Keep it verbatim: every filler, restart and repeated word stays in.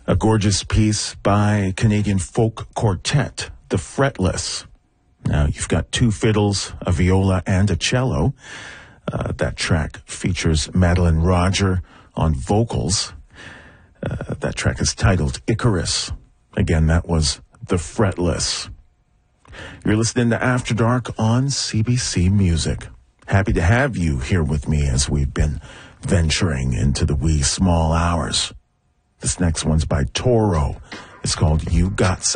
A gorgeous piece by Canadian folk quartet, The Fretless. Now, you've got two fiddles, a viola, and a cello. Uh, that track features Madeline Roger on vocals. Uh, that track is titled Icarus. Again, that was The Fretless. You're listening to After Dark on C B C Music. Happy to have you here with me as we've been venturing into the wee small hours. This next one's by Toro. It's called You Got